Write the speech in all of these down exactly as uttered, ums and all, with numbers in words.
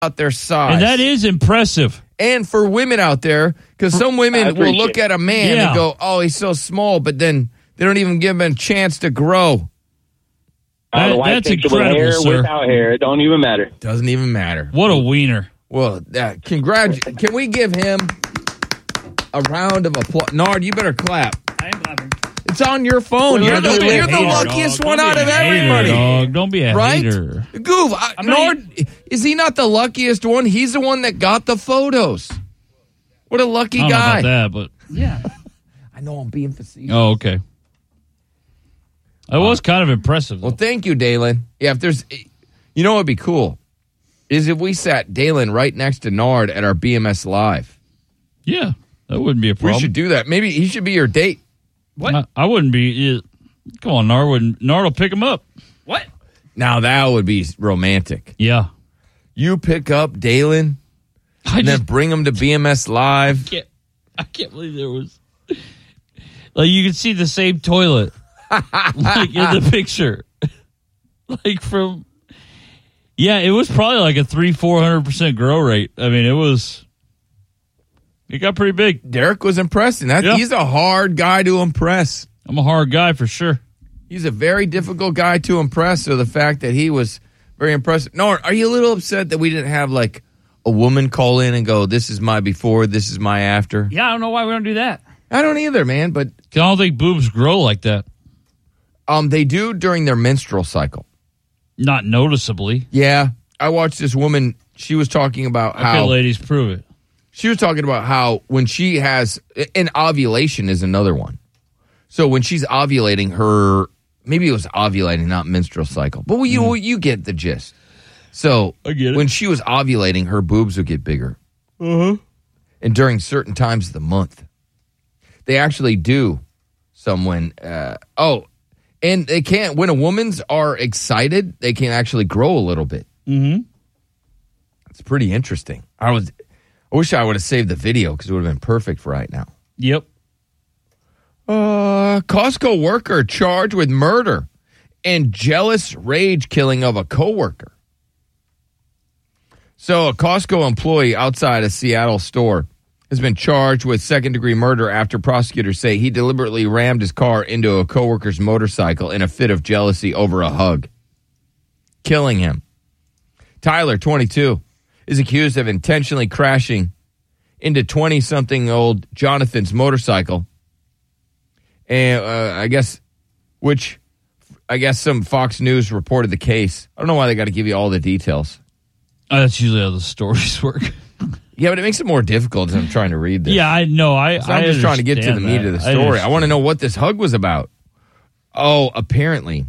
about their size. And that is impressive. And for women out there, because some women will look at a man yeah. and go, oh, he's so small, but then they don't even give him a chance to grow. Uh, That, the that's takes it incredible, with hair, sir. without hair. It don't even matter. Doesn't even matter. What a wiener. Well, uh, congrats. Can we give him a round of applause? Nard, you better clap. I am clapping. It's on your phone. Well, you're don't the, be a you're the hater, luckiest dog. one Don't out be a of hater, everybody. dog. Don't be a right? hater. Goof, I, I'm not Nard, is he not the luckiest one? He's the one that got the photos. What a lucky I don't guy. know about that, but Yeah. I know I'm being facetious. oh, okay. That was kind of impressive. Well, Though. thank you, Dalen. Yeah, if there's, you know what would be cool is if we sat Dalen right next to Nard at our B M S Live. Yeah, that wouldn't be a problem. We should do that. Maybe he should be your date. What? I, I wouldn't be. Uh, come on, Nard. Wouldn't, Nard will pick him up. What? Now that would be romantic. Yeah. You pick up Dalen I and just then bring him to B M S Live. can't. I can't believe there was. Like you can see the same toilet, like in the picture, like from. Yeah, it was probably like a three, four hundred percent grow rate. I mean, it was. It got pretty big. Derek was impressing. That, Yeah. He's a hard guy to impress. I'm a hard guy for sure. He's a very difficult guy to impress. So the fact that he was very impressive. No, are you a little upset that we didn't have like a woman call in and go, "This is my before, this is my after"? Yeah, I don't know why we don't do that. I don't either, man. But 'Cause I don't think boobs grow like that. um, they do during their menstrual cycle. Not noticeably. Yeah, I watched this woman. She was talking about Okay, how ladies, prove it. she was talking about how when she has an ovulation is another one. So when she's ovulating, her maybe it was ovulating, not menstrual cycle, but you mm. you get the gist. So I get it. when she was ovulating, her boobs would get bigger, Uh-huh. and during certain times of the month, they actually do. Some when uh, oh, and they can't when a woman's are excited, they can actually grow a little bit. Mm-hmm. It's pretty interesting. I was. I wish I would have saved the video because it would have been perfect for right now. Yep. Uh, Costco worker charged with murder and jealous rage killing of a coworker. So a Costco employee outside a Seattle store has been charged with second-degree murder after prosecutors say he deliberately rammed his car into a coworker's motorcycle in a fit of jealousy over a hug, killing him. Tyler, twenty-two, is accused of intentionally crashing into twenty-something-old Jonathan's motorcycle. And uh, I guess, which I guess some Fox News reported the case. I don't know why they got to give you all the details. Oh, that's usually how the stories work. Yeah, but it makes it more difficult as I'm trying to read this. Yeah, I know. I, So I'm I just trying to get to the meat understand of the that. I story. I, understand. want to know what this hug was about. Oh, apparently.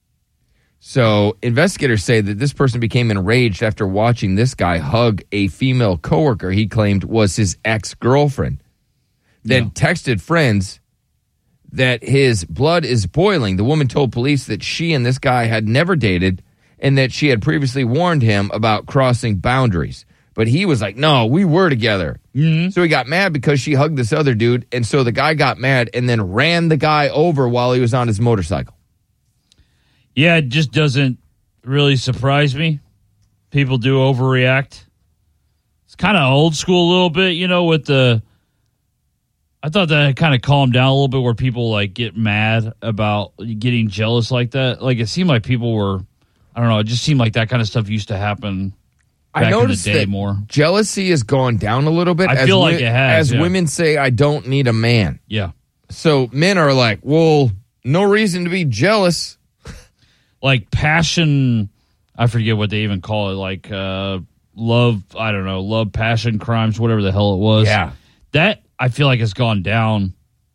So investigators say that this person became enraged after watching this guy hug a female coworker he claimed was his ex-girlfriend. Then Yeah. texted friends that his blood is boiling. The woman told police that she and this guy had never dated and that she had previously warned him about crossing boundaries. But he was like, no, we were together. Mm-hmm. So he got mad because she hugged this other dude. And so the guy got mad and then ran the guy over while he was on his motorcycle. Yeah, it just doesn't really surprise me. People do overreact. It's kind of old school a little bit, you know, with the... I thought that kind of calmed down a little bit where people, like, get mad about getting jealous like that. Like, it seemed like people were... I don't know, it just seemed like that kind of stuff used to happen back I noticed in the day that more. jealousy has gone down a little bit. I as feel like wi- it has, As yeah. women say, I don't need a man. Yeah. So men are like, well, no reason to be jealous. Like passion, I forget what they even call it, like uh, love, I don't know, love, passion, crimes, whatever the hell it was. Yeah. That, I feel like, has gone down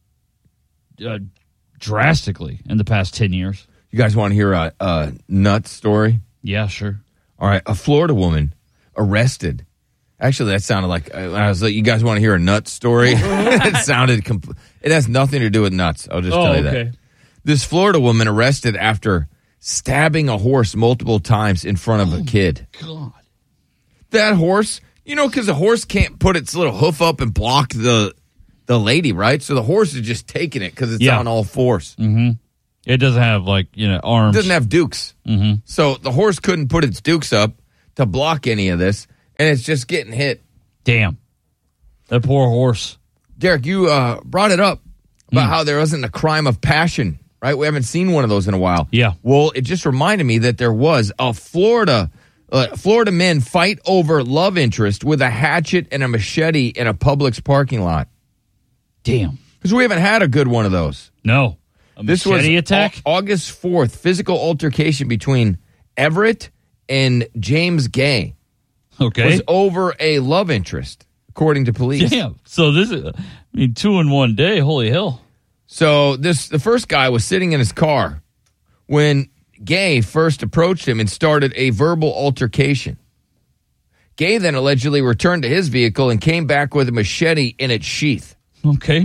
uh, drastically in the past ten years. You guys want to hear a, a nut story? Yeah, sure. All right. A Florida woman arrested. Actually, that sounded like, I was like, you guys want to hear a nut story? It sounded, compl- it has nothing to do with nuts. I'll just Oh, tell you okay. that. This Florida woman arrested after stabbing a horse multiple times in front of a kid. God. That horse, you know, because the horse can't put its little hoof up and block the the lady, right? So the horse is just taking it because it's Yeah. on all fours. Mm-hmm. It doesn't have, like, you know, arms. It doesn't have dukes. Mm-hmm. So the horse couldn't put its dukes up to block any of this. and it's just getting hit. Damn. That poor horse. Derek, you uh, brought it up about Mm. how there wasn't a crime of passion, right? We haven't seen one of those in a while. Yeah. Well, it just reminded me that there was a Florida, uh, Florida men fight over love interest with a hatchet and a machete in a Publix parking lot. Damn. Because we haven't had a good one of those. No. A This was machete attack? Au- August fourth, physical altercation between Everett and James Gay Okay. was over a love interest, according to police. Damn. So this is, I mean, two in one day. Holy hell. So this the first guy was sitting in his car when Gay first approached him and started a verbal altercation. Gay then allegedly returned to his vehicle and came back with a machete in its sheath. Okay.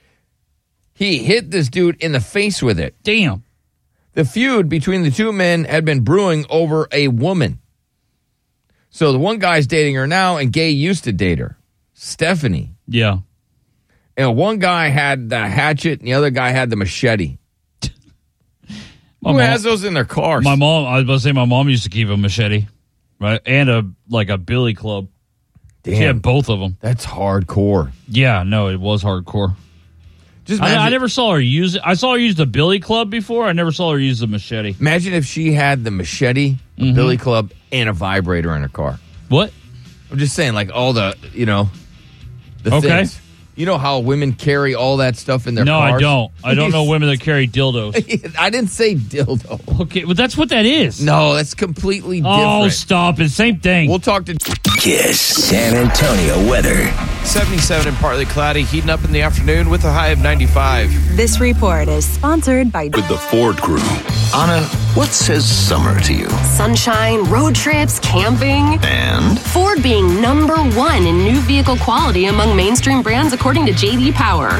He hit this dude in the face with it. Damn. The feud between the two men had been brewing over a woman. So the one guy's dating her now, and Gay used to date her, Stephanie. Yeah. And one guy had the hatchet, and the other guy had the machete. My Who mom- has those in their cars? My mom, I was about to say my mom used to keep a machete, right? And a, like a billy club. Damn, She had both of them. that's hardcore. Yeah, no, it was hardcore. Just I, imagine, I never saw her use it. I saw her use the billy club before. I never saw her use the machete. imagine if she had the machete, a Mm-hmm. billy club, and a vibrator in her car. What? I'm just saying, like all the, you know, the Okay. things. You know how women carry all that stuff in their No, cars? I don't. I don't know women that carry dildos. I didn't say dildo. Okay, well, that's what that is. No, that's completely different. Oh, stop it. Same thing. We'll talk to Kiss San Antonio weather. seventy-seven and partly cloudy, heating up in the afternoon with a high of ninety-five. This report is sponsored by With the Ford Crew. Anna, what says summer to you? Sunshine, road trips, camping. And Ford being number one in new vehicle quality among mainstream brands according to J D Power.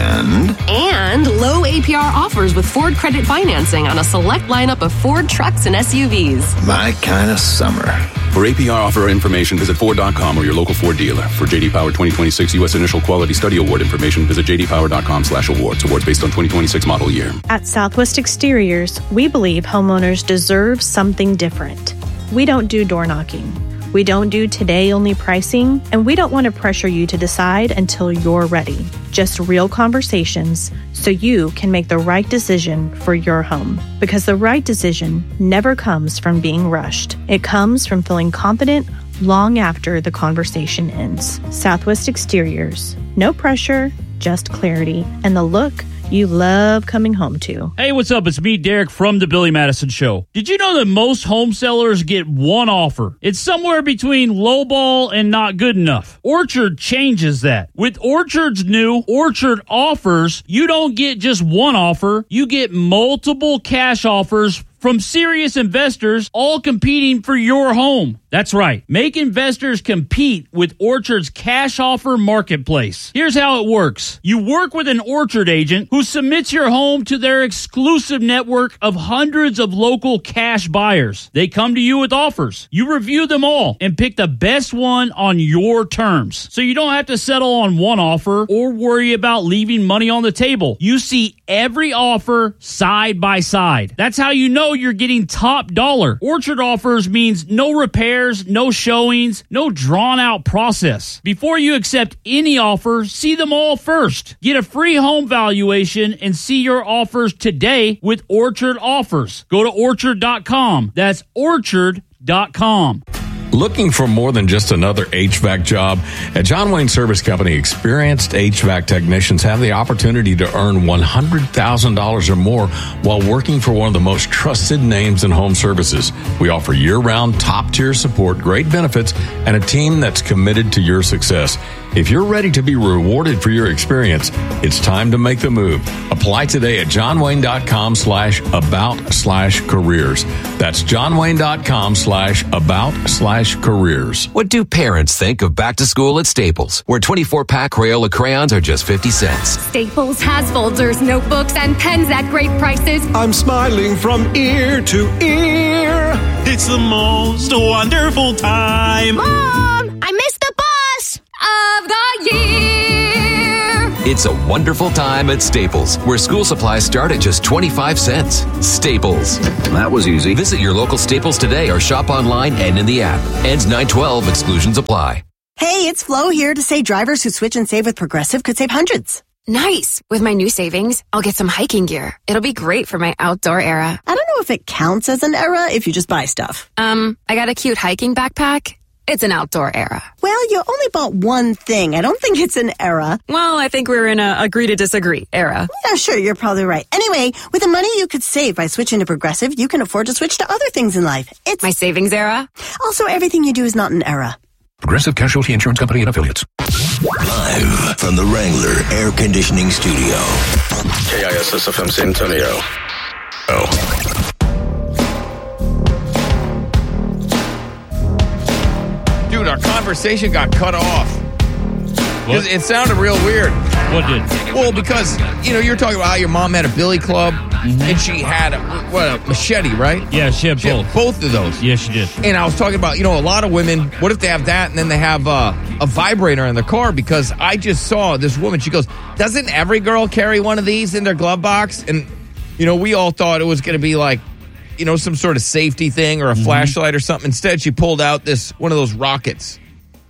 and And low A P R offers with Ford credit financing on a select lineup of Ford trucks and S U Vs. my kind of summer. For A P R offer information, visit Ford dot com or your local Ford dealer. For J D Power twenty twenty-six U S Initial Quality Study Award information, visit j d power dot com slash awards. Awards based on twenty twenty-six model year. At Southwest Exteriors, we believe homeowners deserve something different. We don't do door knocking. We don't do today-only pricing, and we don't want to pressure you to decide until you're ready. Just real conversations so you can make the right decision for your home. Because the right decision never comes from being rushed. It comes from feeling confident long after the conversation ends. Southwest Exteriors. No pressure, just clarity, and the look you love coming home to. Hey, what's up? It's me, Derek, from The Billy Madison Show. Did you know that most home sellers get one offer? It's somewhere between lowball and not good enough. Orchard changes that. With Orchard's new Orchard Offers, you don't get just one offer. You get multiple cash offers from serious investors, all competing for your home. That's right. Make investors compete with Orchard's cash offer marketplace. Here's how it works. You work with an Orchard agent who submits your home to their exclusive network of hundreds of local cash buyers. They come to you with offers. You review them all and pick the best one on your terms. So you don't have to settle on one offer or worry about leaving money on the table. You see every offer side by side. That's how you know you're getting top dollar. Orchard Offers means no repairs, no showings, no drawn out process. Before you accept any offer, see them all first. Get a free home valuation and see your offers today with Orchard Offers. Go to orchard dot com. That's orchard dot com. Looking for more than just another H V A C job? At John Wayne Service Company, experienced H V A C technicians have the opportunity to earn one hundred thousand dollars or more while working for one of the most trusted names in home services. We offer year-round, top-tier support, great benefits, and a team that's committed to your success. If you're ready to be rewarded for your experience, it's time to make the move. Apply today at johnwayne.com slash about slash careers. That's johnwayne.com slash about slash careers. What do parents think of back to school at Staples, where twenty-four pack Crayola crayons are just fifty cents? Staples has folders, notebooks, and pens at great prices. I'm smiling from ear to ear. It's the most wonderful time. Mom, I missed the bus of the year. It's a wonderful time at Staples, where school supplies start at just twenty-five cents. Staples. That was easy. Visit your local Staples today or shop online and in the app. Ends nine twelve. Exclusions apply. Hey, it's Flo here to say drivers who switch and save with Progressive could save hundreds. Nice. With my new savings, I'll get some hiking gear. It'll be great for my outdoor era. I don't know if it counts as an era if you just buy stuff. Um, I got a cute hiking backpack. It's an outdoor era. Well, you only bought one thing. I don't think it's an era. Well, I think we're in a agree to disagree era. Yeah, sure, you're probably right. Anyway, with the money you could save by switching to Progressive, you can afford to switch to other things in life. It's my savings era. Also, everything you do is not an era. Progressive Casualty Insurance Company and Affiliates. Live from the Wrangler Air Conditioning Studio. K I S S F M San Antonio. Oh. Dude, our conversation got cut off. What? It sounded real weird. What did? Well, because, you know, you're talking about how your mom had a billy club, mm-hmm. and she had, a, what, a machete, right? Yeah, she had she both. Had both of those. Yeah, she did. And I was talking about, you know, a lot of women, what if they have that and then they have uh, a vibrator in their car? Because I just saw this woman, she goes, doesn't every girl carry one of these in their glove box? And, you know, we all thought it was going to be like, you know, some sort of safety thing or a mm-hmm. flashlight or something. Instead, she pulled out this, one of those rockets.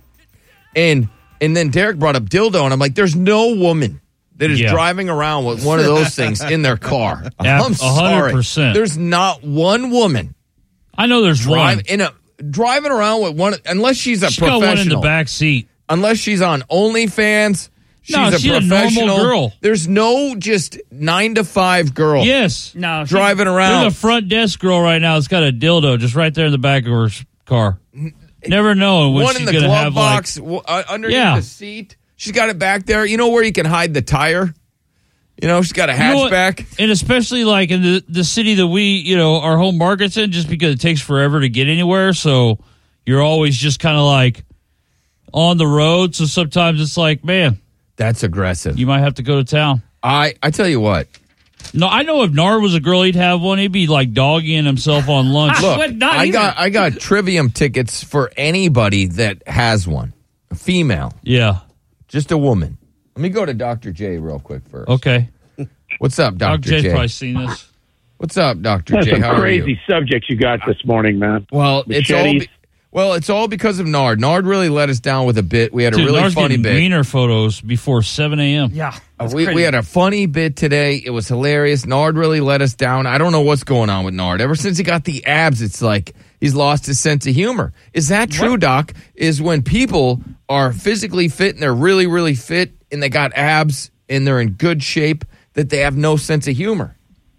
And and then Derek brought up dildo, and I'm like, there's no woman that is yeah. driving around with one of those things in their car. Yeah, I'm sorry. one hundred percent. There's not one woman. I know there's drive, one. In a, driving around with one, unless she's a she's professional. Got one in the back seat. Unless she's on OnlyFans. She's no, a she's professional a normal girl. There's no just nine to five girl. Yes. No, driving around. There's a front desk girl right now that's got a dildo just right there in the back of her car. Never knowing when one she's in the gonna glove have box like, uh, underneath yeah. the seat. She's got it back there. You know where you can hide the tire? You know, she's got a hatchback. You know, and especially like in the, the city that we, you know, our home market's in, just because it takes forever to get anywhere. So you're always just kind of like on the road. So sometimes it's like, man, that's aggressive. You might have to go to town. I, I tell you what. No, I know if Nard was a girl, he'd have one. He'd be like doggying himself on lunch. Look, I got I got Trivium tickets for anybody that has one. A female. Yeah. Just a woman. Let me go to Doctor J real quick first. Okay. What's up, Doctor Doctor J's J? probably seen this. What's up, Doctor That's J? some How crazy are you? subject you got this morning, man. Well, Machetes. it's all be- well, it's all because of Nard. Nard really let us down with a bit. We had Dude, a really Nard's funny getting bit. wiener photos before seven a.m. Yeah. Uh, we, we had a funny bit today. It was hilarious. Nard really let us down. I don't know what's going on with Nard. Ever since he got the abs, it's like he's lost his sense of humor. Is that true, what? Doc? Is when people are physically fit and they're really, really fit and they got abs and they're in good shape that they have no sense of humor?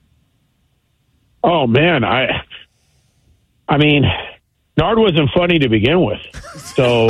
Oh, man. I, I mean... Nard wasn't funny to begin with, so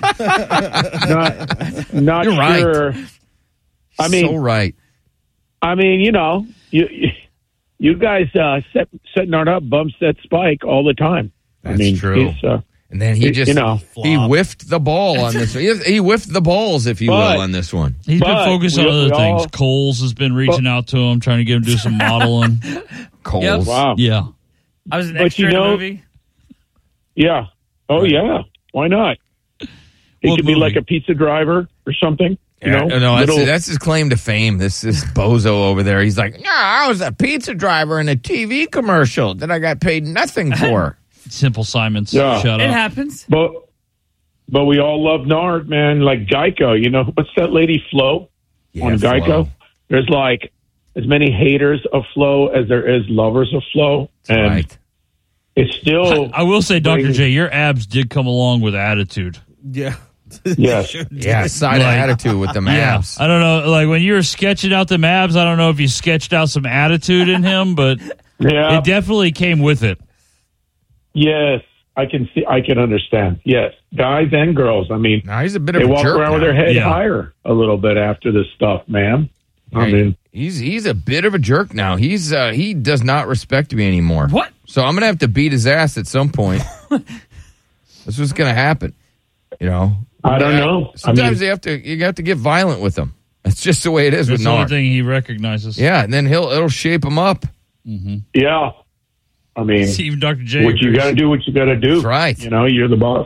not not You're sure. Right. I mean, so right. I mean, you know, you you guys uh, set set Nard up, bump set Spike all the time. That's I mean, true. Uh, and then he just you know he whiffed the ball on this one. He, he whiffed the balls, if you but, will, on this one. He's been focused on we, other we things. all, Coles has been reaching but, out to him, trying to get him to do some modeling. Coles, yep. Wow, yeah. I was an but extra you know, in the movie. Yeah. Oh, right. yeah. Why not? He what could movie? be like a pizza driver or something. You yeah, know, no, no little... that's, that's his claim to fame. This is bozo over there. He's like, yeah, I was a pizza driver in a T V commercial that I got paid nothing for. Simple Simons. Yeah. Shut It up. happens. But but we all love Nard, man. Like Geico, you know, what's that lady Flo Yeah, on Geico? Flo. There's like as many haters of Flo as there is lovers of Flo, That's and right. it's still. I will say, Doctor brings- J, your abs did come along with attitude. Yeah. Yes. Yeah, side of Like- attitude with them Yeah. abs. I don't know. Like when you were sketching out the abs, I don't know if you sketched out some attitude in him, but Yeah. it definitely came with it. Yes, I can see. I can understand. Yes, guys and girls. I mean, Now he's a bit they of a walk jerk around with now. their head Yeah. higher a little bit after this stuff, man. I Yeah, mean, he's he's a bit of a jerk now. He's uh, he does not respect me anymore. What? So I'm gonna have to beat his ass at some point. That's what's gonna happen. You know. I don't know. Sometimes I mean, you have to you have to get violent with him. That's just the way it is That's with the only Nard. thing he recognizes. Yeah, and then he'll it'll shape him up. Mm-hmm. yeah. I mean, Even Doctor J. what you agrees. got to do, what you got to do. That's right. You know, you're the boss.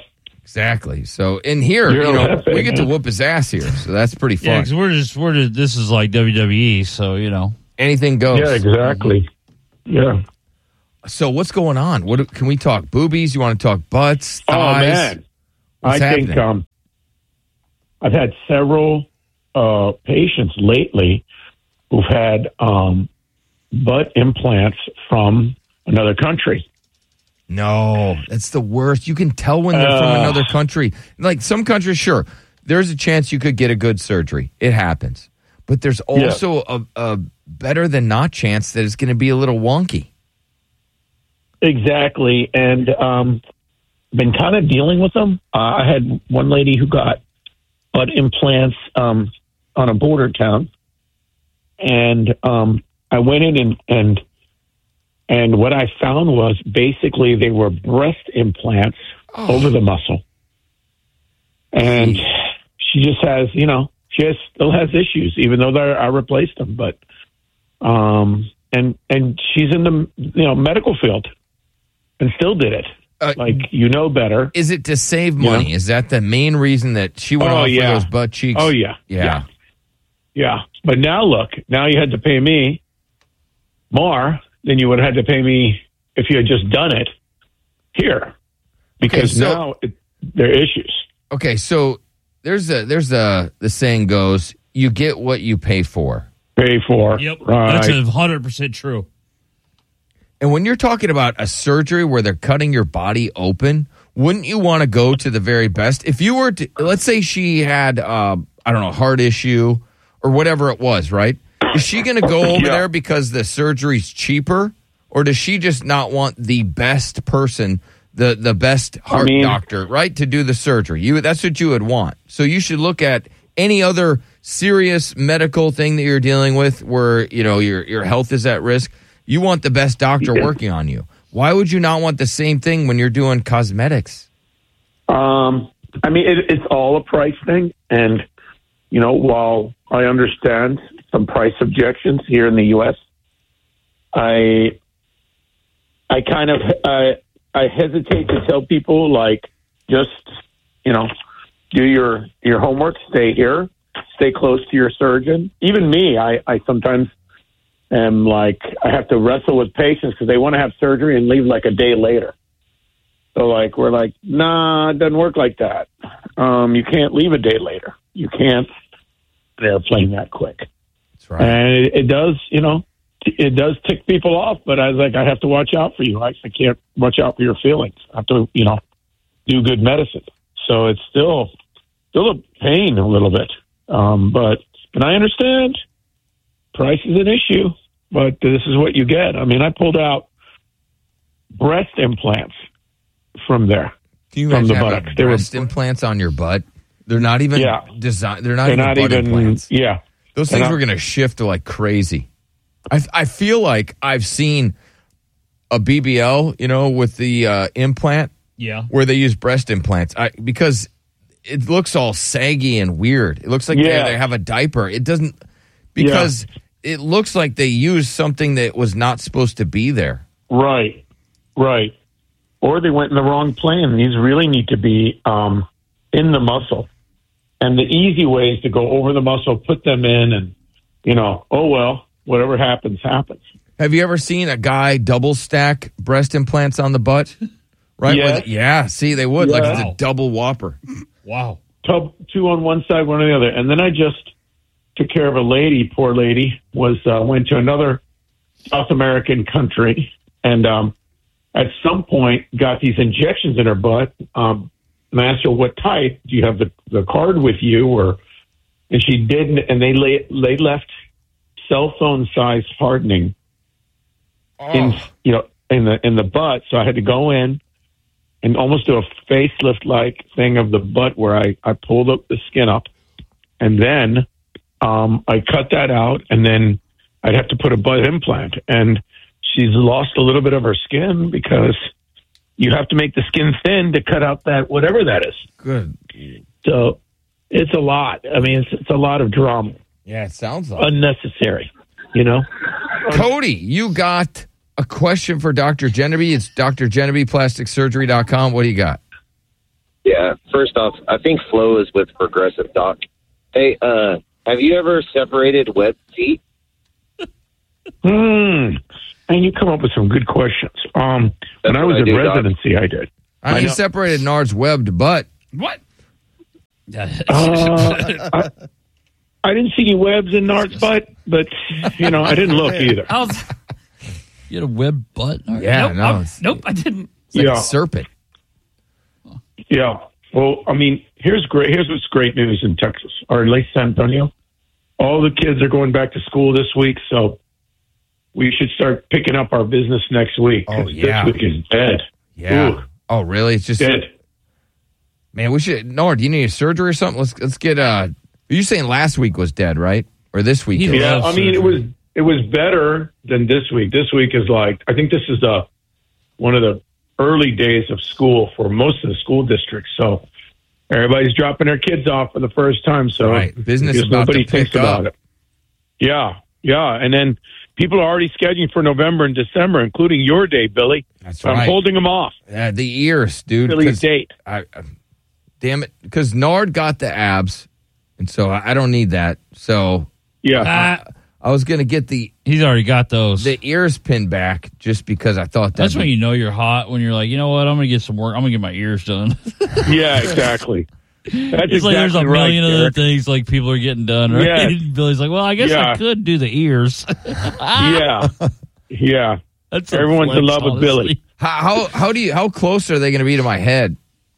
Exactly. So in here, You're you know, laughing, we get to man. whoop his ass here. So that's pretty fun. Yeah, because we're just we're just, this is like W W E, so you know anything goes. Yeah, exactly. Yeah. So what's going on? What can we talk? Boobies? You want to talk butts? Oh Thighs? man, What's I think happening? um, I've had several uh, patients lately who've had um, butt implants from another country. No, that's the worst. You can tell when they're from Uh. another country. Like some countries, sure, there's a chance you could get a good surgery. It happens. But there's also a, a better than not chance that it's going to be a little wonky. Exactly, and um, been kind of dealing with them. Uh, I had one lady who got butt implants um, on a border town, and um, I went in and, and and what I found was basically they were breast implants Oh. over the muscle, and she just has, you know, she has, still has issues, even though they're, I replaced them, but um, and and she's in the you know medical field. And still did it. Uh, like, you know better. Is it to save money? Yeah. Is that the main reason that she went Oh, off yeah. for those butt cheeks? Oh, yeah. Yeah. Yeah. Yeah. But now, look, now you had to pay me more than you would have had to pay me if you had just done it here. Because Okay, so- now it, there are issues. Okay, so there's a there's a the saying goes, you get what you pay for. Pay for. Yep, Right. that's a hundred percent true. And when you're talking about a surgery where they're cutting your body open, wouldn't you want to go to the very best? If you were to, let's say she had, uh, I don't know, heart issue or whatever it was, right? Is she going to go over Yeah. there because the surgery's cheaper? Or does she just not want the best person, the, the best heart mean- doctor, right, to do the surgery? You That's what you would want. So you should look at any other serious medical thing that you're dealing with where, you know, your, your health is at risk. You want the best doctor Yeah. working on you. Why would you not want the same thing when you're doing cosmetics? Um, I mean, it, it's all a price thing. And, you know, while I understand some price objections here in the U S, I, I kind of, I, I hesitate to tell people, like, just, you know, do your, your homework, stay here, stay close to your surgeon. Even me, I, I sometimes am like, I have to wrestle with patients because they want to have surgery and leave like a day later. So, like, we're like, nah, it doesn't work like that. Um, you can't leave a day later. You can't get an airplane that quick. That's right. And it, it does, you know, it does tick people off, but I was like, I have to watch out for you. I, I can't watch out for your feelings. I have to, you know, do good medicine. So it's still, still a pain a little bit. Um, but, and I understand price is an issue, but this is what you get. I mean, I pulled out breast implants from there. Can you from imagine the having buttocks. They were- breast implants on your butt? They're not even Yeah. design. They're not They're even not butt even, implants. yeah. Those They're things not- were going to shift like crazy. I I feel like I've seen a B B L, you know, with the uh, implant Yeah. where they use breast implants. I because it looks all saggy and weird. It looks like Yeah. they, they have a diaper. It doesn't because it looks like they used something that was not supposed to be there. Right, right. Or they went in the wrong plane. These really need to be um, in the muscle. And the easy way is to go over the muscle, put them in, and, you know, oh, well, whatever happens, happens. Have you ever seen a guy double stack breast implants on the butt? Right? Yes. Where the- yeah. See, they would. Like it's Yeah. a double whopper. Wow. Two, two on one side, one on the other. And then I just took care of a lady, poor lady, was uh, went to another South American country, and um, at some point got these injections in her butt. Um, and I asked her, what type? Do you have the, the card with you? Or and she didn't, and they lay, they left cell phone size hardening in you know in the in the butt. So I had to go in and almost do a facelift like thing of the butt where I, I pulled up the skin up, and then um, I cut that out, and then I'd have to put a butt implant. And she's lost a little bit of her skin because you have to make the skin thin to cut out that whatever that is. Good. So it's a lot. I mean, it's, it's a lot of drama. Yeah, it sounds like unnecessary. You know, Cody, you got a question for Doctor Genevieve. It's Doctor Genevieve Plastic Surgery dot com. What do you got? Yeah. First off, I think Flo is with Progressive Doc. Hey, uh, have you ever separated wet feet? Hmm. And you come up with some good questions. Um, when I was I in do, residency, I did. I mean, you separated Nard's webbed butt. What? Uh, I, I didn't see any webs in Nard's butt, but, you know, I didn't look either. I was, You had a web butt? Yeah, nope, no. I'm- It's, nope, I didn't. it's like Yeah. a serpent. Yeah. Well, I mean, here's great. Here's what's great news in Texas, or at least San Antonio. All the kids are going back to school this week, so we should start picking up our business next week. Oh, 'cause yeah. This week is dead. Yeah. Ooh, Oh, really? It's just dead. man. We should. Nard, do you need a surgery or something? Let's let's get. Uh, you saying last week was dead, right? Or this week? He is? Yeah, loves I mean, it surgery. was it was better than this week. This week is like, I think this is uh, one of the early days of school for most of the school districts. So everybody's dropping their kids off for the first time. So Right. Business because about to nobody pick thinks about up. it. Yeah, yeah, and then people are already scheduling for November and December, including your day, Billy. That's So I'm right. holding them off. Uh, the ears, dude. Billy's 'cause date. I, I, damn it, because Nard got the abs, and so I, I don't need that. So Yeah. Ah, I was gonna get the he's already got those. the ears pinned back just because I thought that. That's when you know you're hot, when you're like, you know what, I'm going to get some work. I'm going to get my ears done. Yeah, exactly. That's It's like there's a exactly million right, other Derek. things like people are getting done, right? Yes. Billy's like, well, I guess I Yeah. could do the ears. Yeah, yeah. That's a Everyone's in flex, love with honestly. Billy. How, how how do you how close are they going to be to my head?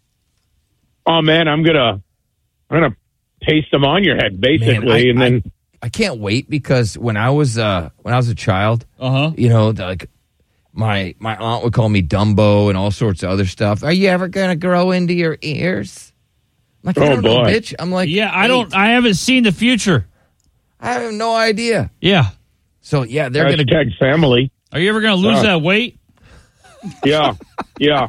Oh man, I'm gonna I'm gonna paste them on your head basically, Man, I- and then I can't wait because when I was uh when I was a child, Uh-huh. you know, like my my aunt would call me Dumbo and all sorts of other stuff. Are you ever gonna grow into your ears? I'm like, I Oh, don't know, boy. bitch. I'm like, Yeah, I eight. don't, I haven't seen the future. I have no idea. Yeah. So yeah, they're gonna. hashtag family. Are you ever going to lose Uh. that weight? Yeah, yeah,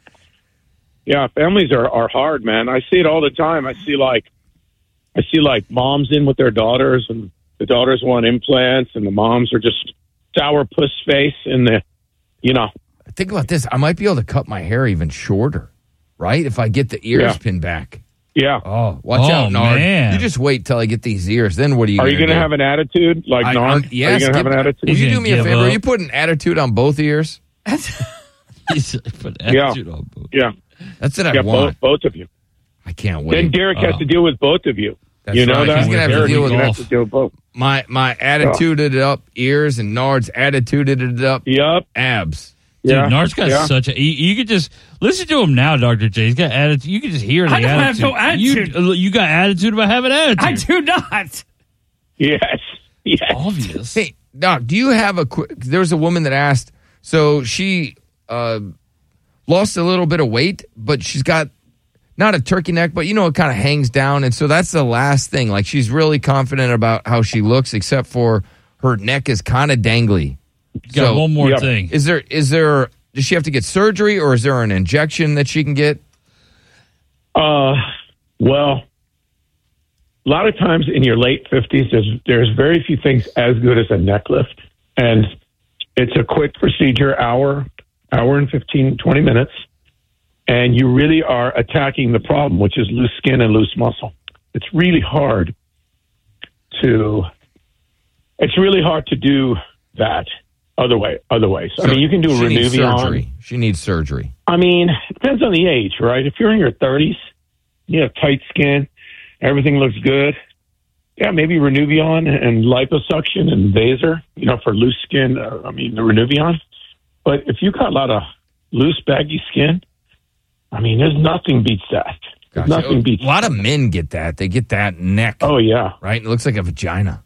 yeah. Families are are hard, man. I see it all the time. I see like I see like moms in with their daughters, and the daughters want implants, and the moms are just sour puss face, and the you know. Think about this. I might be able to cut my hair even shorter, right? If I get the ears Yeah. pinned back. Yeah. Oh, watch Oh, out, Nard. man. You just wait till I get these ears. Then what are you? Are gonna you going to do? have an attitude like I- Nard? I'm- yes. Are you going to have give- an attitude? Will you He's do me gonna a give favor? up. You put an attitude on both ears. He's put Yeah. attitude on both. Yeah, That's what I yeah. want. Both, both of you. I can't wait. Then Derek has Oh. to deal with both of you. That's you know right. that He's gonna have to Derek deal is with gonna golf. have to deal with both. my my attituded up ears and Nard's attituded up Yep. abs. Dude, Yeah. Nard's got Yeah. such a. You, you could just listen to him now, Doctor J. He's got attitude. You could just hear the I don't have attitude. no attitude. You, you got attitude about having attitude. I do not. Yes. Yes. Obvious. Hey, Doc, do you have a quick? There was a woman that asked. So she uh, lost a little bit of weight, but she's got not a turkey neck, but you know it kind of hangs down, and so that's the last thing. Like she's really confident about how she looks, except for her neck is kind of dangly. Got So, one more yeah. thing. Is there is there does she have to get surgery or is there an injection that she can get? Uh, well, a lot of times in your late fifties, there's there's very few things as good as a neck lift, and it's a quick procedure, hour, hour and fifteen, twenty minutes, and you really are attacking the problem, which is loose skin and loose muscle. It's really hard to, it's really hard to do that other way, other ways. I mean, you can do she needs Renuvion. surgery. She needs surgery. I mean, it depends on the age, right? If you're in your thirties, you have tight skin, everything looks good. Yeah, maybe Renuvion and liposuction and Vaser, you know, for loose skin. Uh, I mean, the Renuvion. But if you got a lot of loose, baggy skin, I mean, there's nothing beats that. There's Gotcha. nothing beats A lot of men get that. They get that neck. Oh, yeah. Right? It looks like a vagina.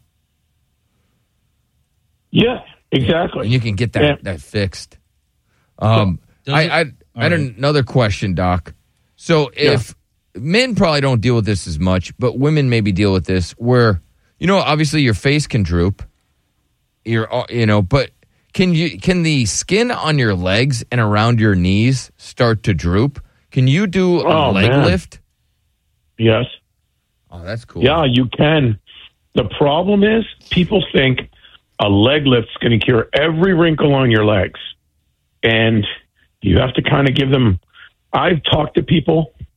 Yeah, exactly. And you can get that Yeah. that fixed. Um, Does I it- I, I had right. another question, Doc. So if men probably don't deal with this as much, but women maybe deal with this, where you know obviously your face can droop, your you know, but can you can the skin on your legs and around your knees start to droop? Can you do a Oh, leg man. lift? Yes. Oh, that's cool. Yeah, you can. The problem is people think a leg lift's going to cure every wrinkle on your legs. And you have to kind of give them. I've talked to people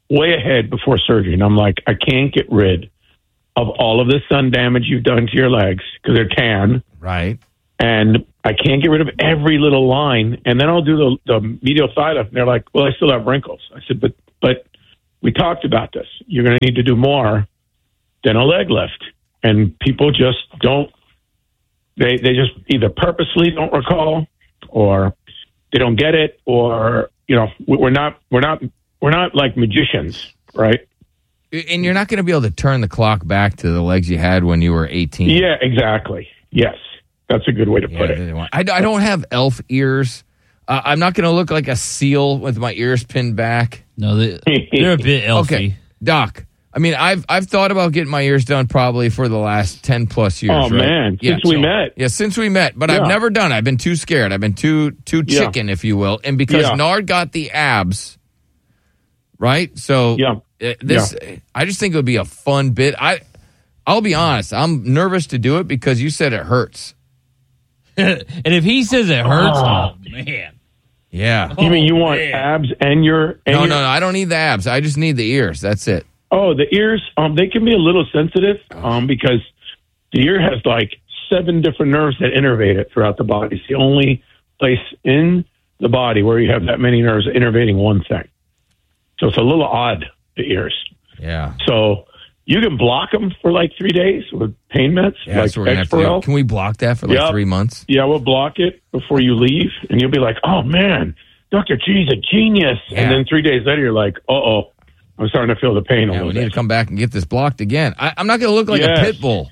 way ahead before surgery. And I'm like, I can't get rid of all of the sun damage you've done to your legs because they're tan. Right. And I can't get rid of every little line. And then I'll do the, the medial thigh lift. And they're like, well, I still have wrinkles. I said, but, but we talked about this. You're going to need to do more than a leg lift. And people just don't, they, they just either purposely don't recall or they don't get it, or, you know, we're not, we're not, we're not like magicians, right? And you're not going to be able to turn the clock back to the legs you had when you were eighteen. Yeah, exactly. Yes. That's a good way to put yeah, it. I, I don't have elf ears. Uh, I'm not going to look like a seal with my ears pinned back. No, they, they're a bit elfy. Okay, Doc. I mean, I've I've thought about getting my ears done probably for the last ten plus years. Oh right? man, yeah, since we so, met. Yeah, since we met, but Yeah. I've never done it. I've been too scared. I've been too too Yeah. chicken, if you will, and because Yeah. Nard got the abs, right? So Yeah. uh, this, I just think it would be a fun bit. I I'll be honest. I'm nervous to do it because you said it hurts. And if he says it hurts, Oh. oh, man. Yeah. You mean you Oh, want man. abs and your? And No, your, no, no. I don't need the abs. I just need the ears. That's it. Oh, the ears. Um, they can be a little sensitive. Um, because the ear has like seven different nerves that innervate it throughout the body. It's the only place in the body where you have that many nerves innervating one thing. So it's a little odd, the ears. Yeah. So you can block them for like three days with pain meds, Yeah, like that's what we're gonna have to do. Exparel. Can we block that for like Yep. three months? Yeah, we'll block it before you leave, and you'll be like, "Oh man, Doctor G's a genius." Yeah. And then three days later, you're like, "Uh oh, I'm starting to feel the pain a Yeah, little we need bit." to come back and get this blocked again. I, I'm not going to look like Yes. a pit bull.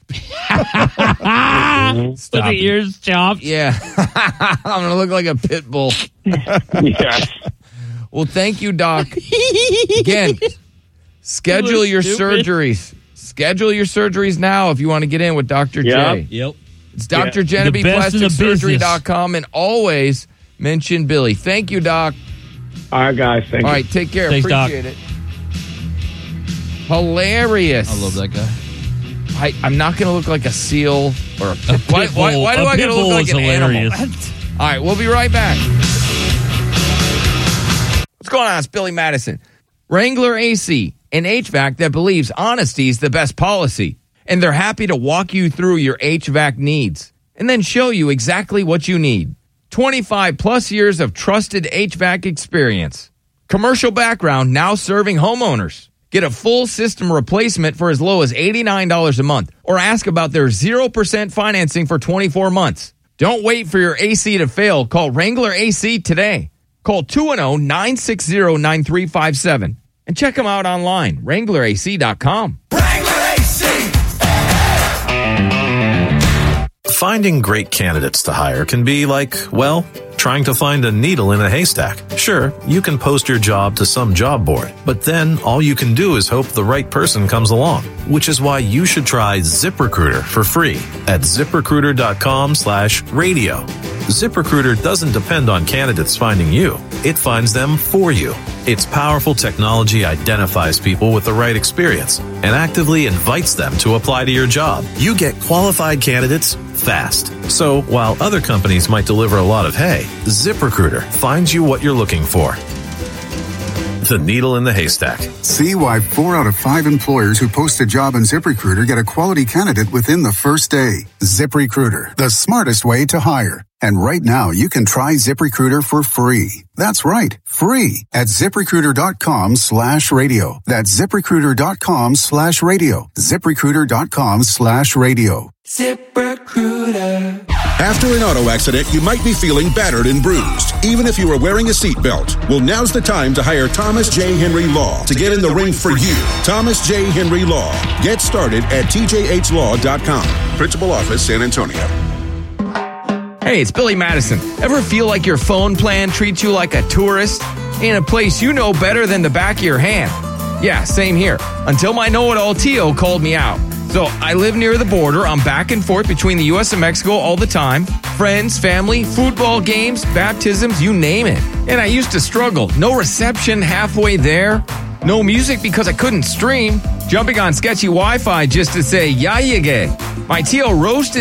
With the it. ears chopped. Yeah. I'm going to look like a pit bull. Yes. Well, thank you, Doc. Again, schedule your stupid. surgeries. Schedule your surgeries now if you want to get in with Doctor Yep. J. Yep. It's Doctor Yeah. Genevieve The best in the Plastic Surgery business. dot com, and always mention Billy. Thank you, Doc. All right, guys. Thank All you. right, take care. Thanks, Doc. Appreciate it. Hilarious. I love that guy. I, I'm not going to look like a seal or a pit. A Why, pit why, bull- why do a I pit got to look bull like is an hilarious. animal? All right, we'll be right back. What's going on? It's Billy Madison. Wrangler A C, an H V A C that believes honesty is the best policy. And they're happy to walk you through your H V A C needs and then show you exactly what you need. twenty-five plus years of trusted H V A C experience. Commercial background, now serving homeowners. Get a full system replacement for as low as eighty-nine dollars a month or ask about their zero percent financing for twenty-four months. Don't wait for your A C to fail. Call Wrangler A C today. Call two one zero, nine six zero, nine three five seven and check them out online, wrangler A C dot com. Finding great candidates to hire can be like, well, trying to find a needle in a haystack. Sure, you can post your job to some job board, but then all you can do is hope the right person comes along, which is why you should try ZipRecruiter for free at ZipRecruiter.com slash radio. ZipRecruiter doesn't depend on candidates finding you. It finds them for you. Its powerful technology identifies people with the right experience and actively invites them to apply to your job. You get qualified candidates fast. So while other companies might deliver a lot of hay, ZipRecruiter finds you what you're looking for. The needle in the haystack. See why four out of five employers who post a job on ZipRecruiter get a quality candidate within the first day. ZipRecruiter, the smartest way to hire. And right now, you can try ZipRecruiter for free. That's right, free at ZipRecruiter.com slash radio. That's ZipRecruiter.com slash radio. ZipRecruiter.com slash radio. ZipRecruiter. After an auto accident, you might be feeling battered and bruised, even if you were wearing a seatbelt. Well, now's the time to hire Thomas J. Henry Law to get in the ring for you. Thomas J. Henry Law. Get started at T J H law dot com. Principal Office, San Antonio. Hey, it's Billy Madison. Ever feel like your phone plan treats you like a tourist in a place you know better than the back of your hand? Yeah, same here. Until my know-it-all Tio called me out. So I live near the border. I'm back and forth between the U S and Mexico all the time. Friends, family, football games, baptisms, you name it. And I used to struggle. No reception halfway there. No music because I couldn't stream. Jumping on sketchy Wi-Fi just to say, ya llegué. My Tio roasted me.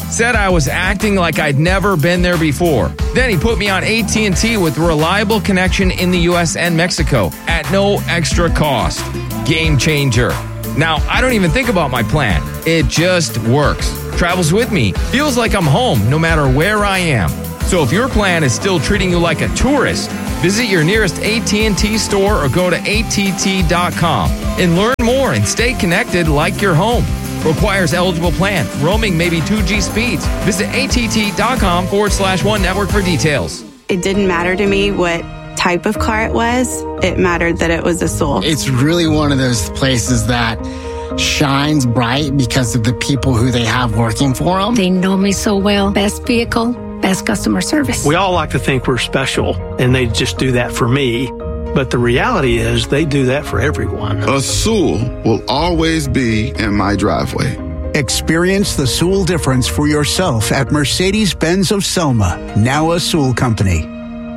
said I was acting like I'd never been there before. Then he put me on A T and T with reliable connection in the U S and Mexico at no extra cost. Game changer. Now, I don't even think about my plan. It just works. Travels with me. Feels like I'm home no matter where I am. So if your plan is still treating you like a tourist, visit your nearest A T and T store or go to A T T dot com and learn more and stay connected like you're home. Requires eligible plan. Roaming maybe two G speeds. Visit A T T dot com forward slash one network for details. It didn't matter to me what type of car it was. It mattered that it was a Soul. It's really one of those places that shines bright because of the people who they have working for them. They know me so well. Best vehicle, best customer service. We all like to think we're special, and they just do that for me. But the reality is they do that for everyone. A Soul will always be in my driveway. Experience the Soul difference for yourself at Mercedes-Benz of Selma, now a Soul company.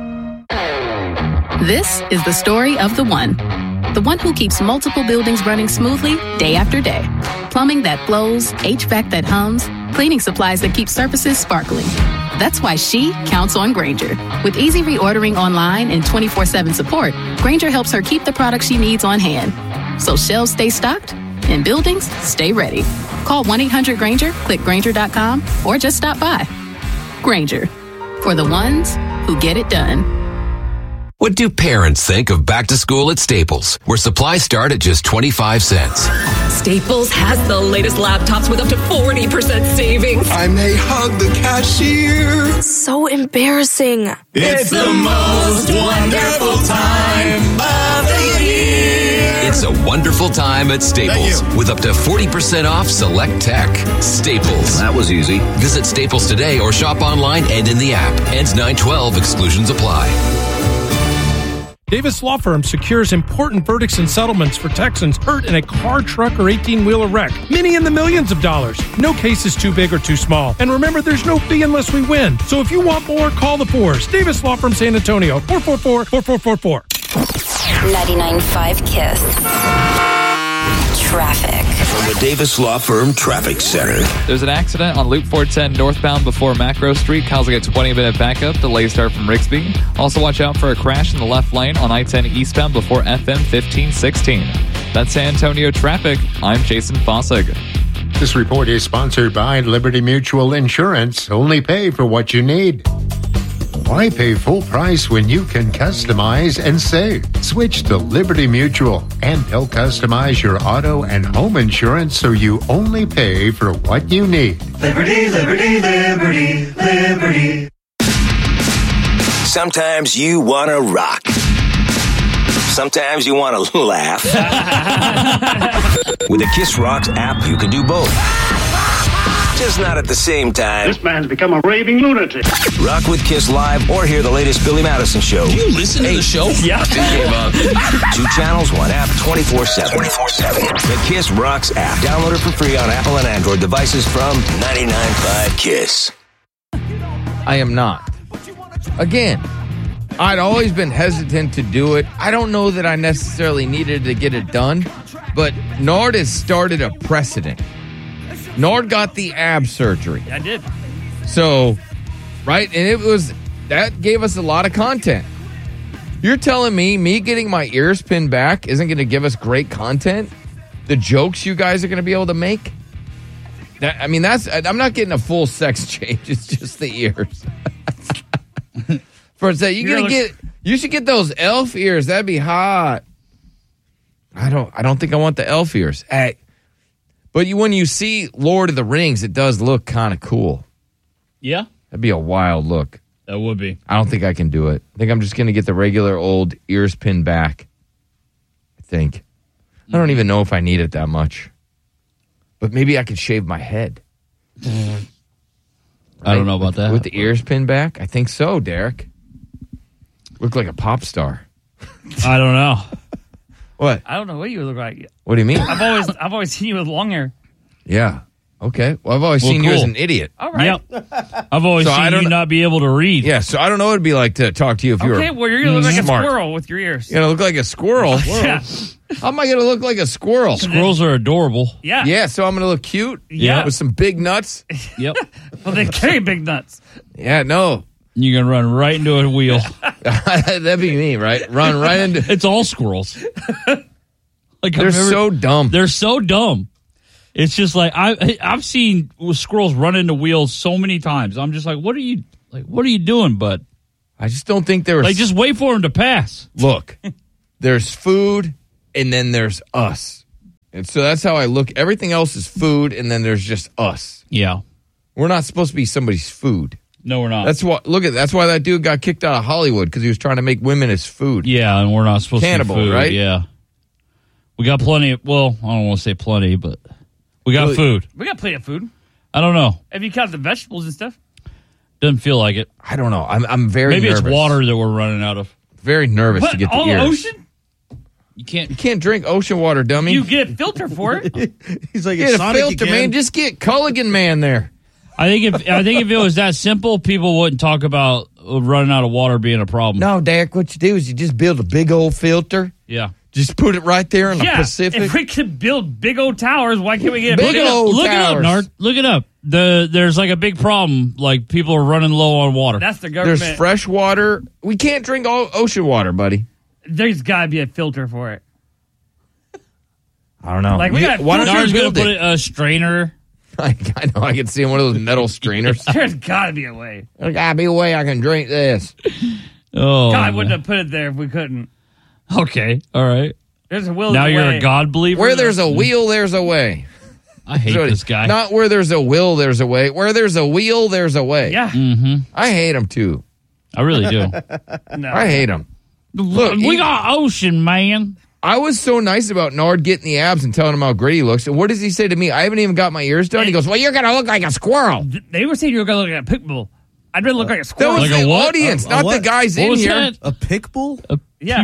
This is the story of the one. The one who keeps multiple buildings running smoothly day after day. Plumbing that flows, H V A C that hums, cleaning supplies that keep surfaces sparkling. That's why she counts on Grainger. With easy reordering online and twenty-four seven support, Grainger helps her keep the products she needs on hand. So shelves stay stocked and buildings stay ready. Call one eight hundred Grainger, click Grainger dot com, or just stop by. Grainger, for the ones who get it done. What do parents think of back to school at Staples, where supplies start at just twenty-five cents? Staples has the latest laptops with up to forty percent savings. I may hug the cashier. So embarrassing. It's the most wonderful time of the year. It's a wonderful time at Staples with up to forty percent off select tech. Staples. That was easy. Visit Staples today or shop online and in the app. Ends nine twelve. Exclusions apply. Davis Law Firm secures important verdicts and settlements for Texans hurt in a car, truck, or eighteen-wheeler wreck. Many in the millions of dollars. No case is too big or too small. And remember, there's no fee unless we win. So if you want more, call the fours. Davis Law Firm San Antonio, four four four, four four four four. ninety-nine point five KISS. Traffic. From the Davis Law Firm Traffic Center. There's an accident on Loop four ten northbound before Macro Street, causing a twenty-minute backup. Delays start from Rigsby. Also watch out for a crash in the left lane on I ten eastbound before F M fifteen sixteen. That's San Antonio traffic. I'm Jason Fossig. This report is sponsored by Liberty Mutual Insurance. Only pay for what you need. Why pay full price when you can customize and save? Switch to Liberty Mutual, and they'll customize your auto and home insurance so you only pay for what you need. Liberty, liberty, liberty, liberty. Sometimes you want to rock. Sometimes you want to laugh. With the Kiss Rocks app, you can do both. Just not at the same time. This man's become a raving lunatic. Rock with Kiss Live or hear the latest Billy Madison show. Do you listen to the show? Yeah. Gave up. Two channels, one app, twenty-four seven. twenty-four seven. The Kiss Rocks app. Download it for free on Apple and Android devices from ninety-nine point five KISS. I am not. Again, I'd always been hesitant to do it. I don't know that I necessarily needed to get it done, but Nard has started a precedent. Nard got the ab surgery. I did. So, right? And it was, that gave us a lot of content. You're telling me, me getting my ears pinned back isn't going to give us great content? The jokes you guys are going to be able to make? That, I mean, that's, I'm not getting a full sex change. It's just the ears. For a second, you're, going to get, you should get those elf ears. That'd be hot. I don't, I don't think I want the elf ears. Hey. But you, when you see Lord of the Rings, it does look kind of cool. Yeah? That'd be a wild look. That would be. I don't think I can do it. I think I'm just going to get the regular old ears pinned back. I think. Mm-hmm. I don't even know if I need it that much. But maybe I could shave my head. Mm-hmm. I don't know about that. With the ears pinned back? I think so, Derek. Look like a pop star. I don't know. What? I don't know what you look like. What do you mean? I've always I've always seen you with long hair. Yeah. Okay. Well, I've always Well, seen you as cool. an idiot. All right. Yep. I've always So I seen don't you know- not be able to read. Yeah, so I don't know what it'd be like to talk to you if you were Okay, well, you're going to look like smart. a squirrel with your ears. You're going to look like a squirrel? Yeah. How am I going to look like a squirrel? Squirrels are adorable. Yeah. Yeah, so I'm going to look cute? Yeah. With some big nuts? Yep. Well, they carry big nuts. Yeah, no. You're going to run right into a wheel. That'd be me, right? Run right into... It's all squirrels. Like They're I've never- so dumb. They're so dumb. It's just like I I've seen squirrels run into wheels so many times. I'm just like, what are you like? What are you doing, bud? I just don't think there was... Like, just wait for them to pass. Look, there's food, and then there's us. And so that's how I look. Everything else is food, and then there's just us. Yeah. We're not supposed to be somebody's food. No, we're not. That's why. Look at that's why that dude got kicked out of Hollywood because he was trying to make women his food. Yeah, and we're not supposed Cannibal, to be food, right? Yeah. We got plenty of, well, I don't want to say plenty, but we got Well, food. We got plenty of food. I don't know. If you count the vegetables and stuff. Doesn't feel like it. I don't know. I'm I'm very Maybe nervous. it's water that we're running out of. Very nervous What? to get the All the ears. ocean? You can't. You can't drink ocean water, dummy. You get a filter for it. He's like, Get it's a Sonic filter, again. man. Just get Culligan Man there. I think if I think if it was that simple, people wouldn't talk about uh, running out of water being a problem. No, Derek, what you do is you just build a big old filter. Yeah. Just put it right there in the Yeah, Pacific. if we could build big old towers, why can't we get a Big big old Look it up, towers. Nard. Look it up. The there's like a big problem. Like people are running low on water. That's the government. There's fresh water. We can't drink all ocean water, buddy. There's got to be a filter for it. I don't know. Like, we You- got why don't Nard's you gonna build put it? a strainer. I, I know. I can see one of those metal strainers. There's got to be a way. There gotta be a way I can drink this. Oh, God man. wouldn't have put it there if we couldn't. Okay, all right. There's a will. Now there's you're way. a God believer. Where there's a wheel, there's a way. I hate So, this guy. Not where there's a will, there's a way. Where there's a wheel, there's a way. Yeah. Mm-hmm. I hate him too. I really do. No. I hate him. Look, we he- got ocean, man. I was so nice about Nard getting the abs and telling him how great he looks. And what does he say to me? I haven't even got my ears done. He goes, "Well, you're gonna look like a squirrel." They were saying you were going to look like a pit bull. I'd rather look like a That squirrel. was Like a the what? audience, A- a not the what? guys What in was here. that? A pick bull? Yeah.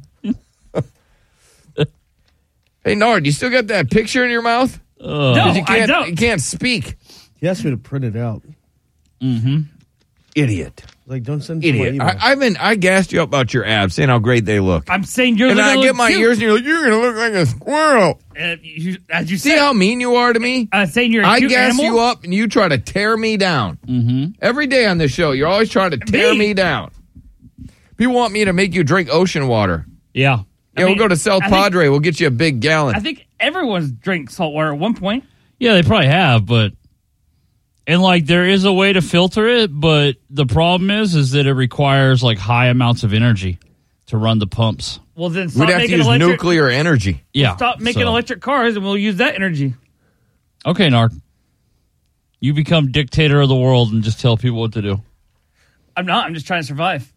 Hey, Nard, you still got that picture in your mouth? Uh, No, you I can't, don't. You can't speak. He asked me to print it out. mm-hmm. Idiot. Like, don't send it to my Idiot. email. I, I've been, I gassed you up about your abs, saying how great they look. I'm saying you're and then I gonna get look my cute. ears and you're like, you're going to look like a squirrel. Uh, you, as you See said, how mean you are to me? uh, saying you're a I cute gas animal. you up and you try to tear me down. Mm-hmm. Every day on this show, you're always trying to tear Me? me down. People want me to make you drink ocean water. Yeah. Yeah, mean, we'll go to South I think- Padre. We'll get you a big gallon. I think everyone's drank salt water at one point. Yeah, they probably have, but and like there is a way to filter it, but the problem is is that it requires like high amounts of energy to run the pumps. Well, then stop We'd have to making use electric. nuclear energy. Yeah. Stop making so- electric cars, and we'll use that energy. Okay, Nard. You become dictator of the world and just tell people what to do. I'm not. I'm just trying to survive.